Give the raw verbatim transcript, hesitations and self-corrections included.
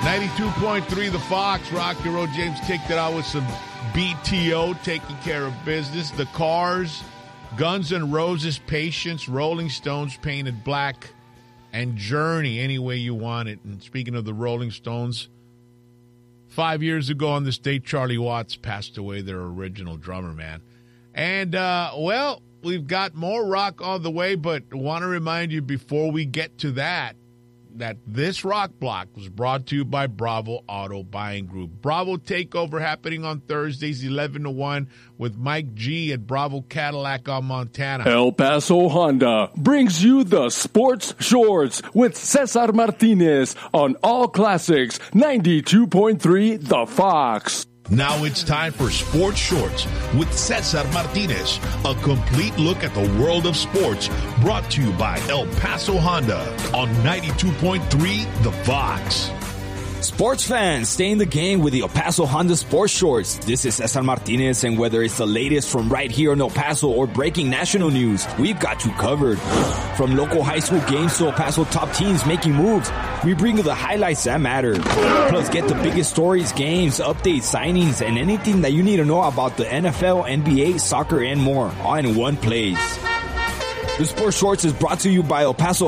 ninety-two point three The Fox. Rocky Road. James kicked it out with some B T O, taking care of business. The Cars, Guns N' Roses, Patience, Rolling Stones, Painted Black, and Journey, any way you want it. And speaking of the Rolling Stones, five years ago on this date, Charlie Watts passed away, their original drummer, man. And, uh, well, we've got more rock on the way, but want to remind you before we get to that, that this rock block was brought to you by Bravo Auto Buying Group. Bravo Takeover happening on Thursdays, eleven to one, with Mike G at Bravo Cadillac on Montana. El Paso Honda brings you the Sports Shorts with Cesar Martinez on All Classics, ninety-two point three The Fox. Now it's time for Sports Shorts with Cesar Martinez, a complete look at the world of sports, brought to you by El Paso Honda on ninety-two point three The Fox. Sports fans, stay in the game with the El Paso Honda Sports Shorts. This is Cesar Martinez, and whether it's the latest from right here in El Paso or breaking national news, we've got you covered. From local high school games to El Paso top teams making moves, we bring you the highlights that matter. Plus, get the biggest stories, games, updates, signings, and anything that you need to know about the N F L, N B A, soccer, and more, all in one place. The Sports Shorts is brought to you by El Paso